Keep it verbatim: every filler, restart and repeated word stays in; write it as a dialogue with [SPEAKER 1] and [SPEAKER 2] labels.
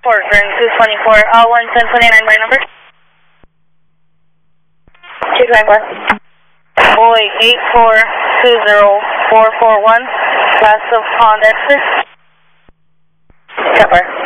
[SPEAKER 1] four, turn two twenty-four, uh, one ten twenty-nine, my number. two twenty-four. Boy, eight four two zero four four one, class of Honda Express. Cover.